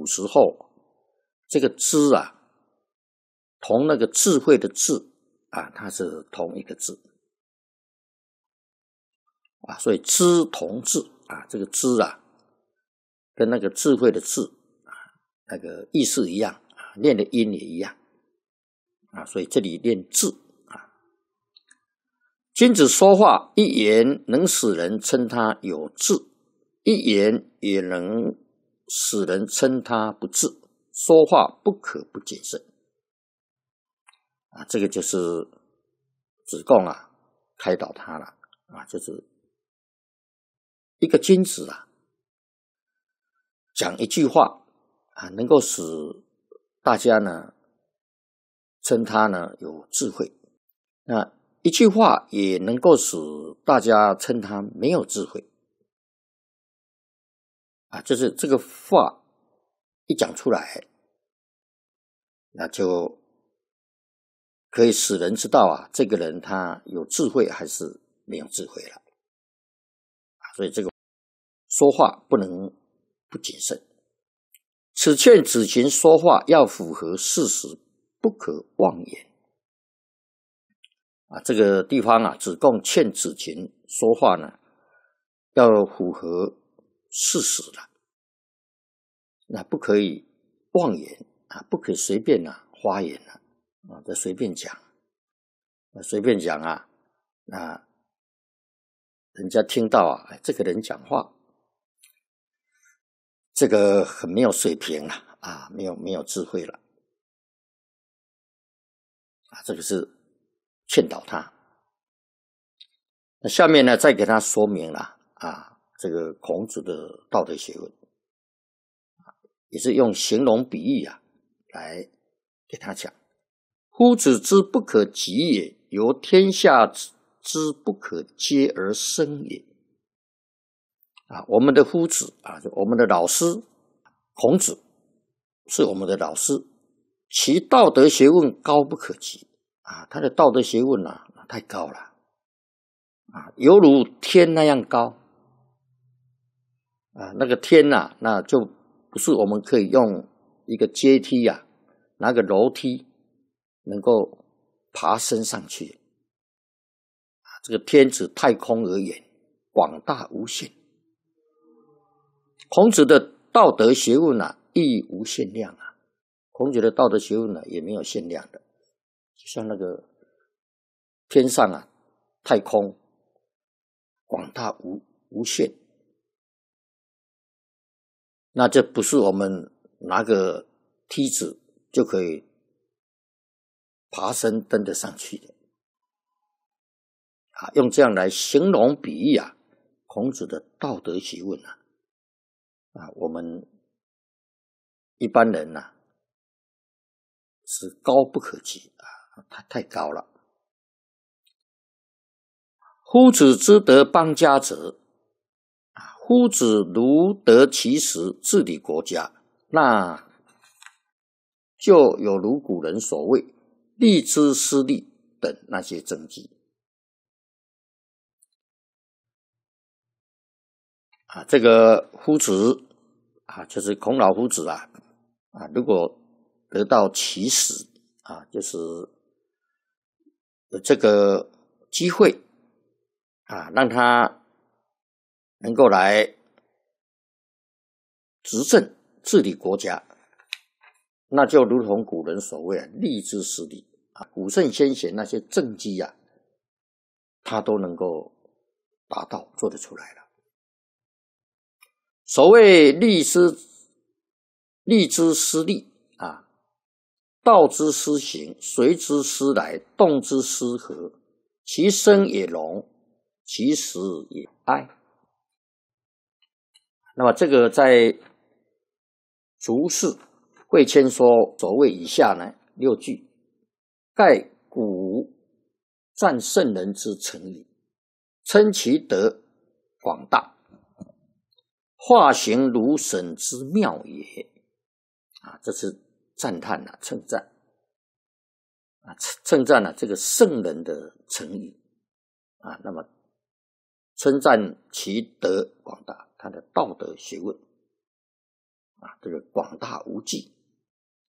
古时候这个知啊，同那个智慧的智啊，它是同一个字啊，所以知同智啊，这个知啊，跟那个智慧的智啊，那个意思一样啊，念的音也一样啊，所以这里念智啊。君子说话一言能使人称他有智，一言也能使人称他不智。说话不可不谨慎啊，这个就是子贡啊开导他了啊，就是一个君子啊，讲一句话啊，能够使大家呢称他呢有智慧，那一句话也能够使大家称他没有智慧啊，就是这个话一讲出来，那就可以使人知道啊，这个人他有智慧还是没有智慧了啊，所以这个说话不能不谨慎。此劝子禽说话要符合事实，不可妄言啊。这个地方啊，子贡劝子禽说话呢，要符合事实了，那不可以妄言啊，不可以随便花言啊，再随便讲，随便讲啊，那人家听到啊，这个人讲话，这个很没有水平了啊，没有智慧了啊，这个是劝导他。那下面呢，再给他说明了啊，这个孔子的道德学问，也是用形容比喻啊来给他讲。夫子之不可及也，由天下之不可接而生也。啊，我们的夫子啊，就我们的老师孔子是我们的老师，其道德学问高不可及啊，他的道德学问啊太高了啊，犹如天那样高啊，那个天啊，那就不是我们可以用一个阶梯啊，拿个楼梯能够爬升上去啊，这个天指太空而言，广大无限。孔子的道德学问啊，亦无限量啊。孔子的道德学问呢，也没有限量的，就像那个天上啊，太空广大无限，那这不是我们拿个梯子就可以爬升登得上去的啊。用这样来形容比喻啊，孔子的道德学问啊，我们一般人是高不可及啊，太高了。夫子之德邦家者啊，夫子如得其时治理国家，那就有如古人所谓利之失利等那些政绩啊。这个夫子啊，就是孔老夫子啊，如果得到其时啊，就是有这个机会啊，让他能够来执政治理国家，那就如同古人所谓利之失利啊，古圣先贤那些政绩啊，他都能够达到做得出来了。所谓利之失利啊，道之失行，随之失来，动之失和，其生也荣，其实也哀。那么这个在逐士贵谦说所谓以下呢6句，盖古赞圣人之成语，称其德广大，化形如神之妙也啊，这是赞叹称赞啊，称赞这个圣人的成语啊，那么称赞其德广大，他的道德学问啊，这个广大无际。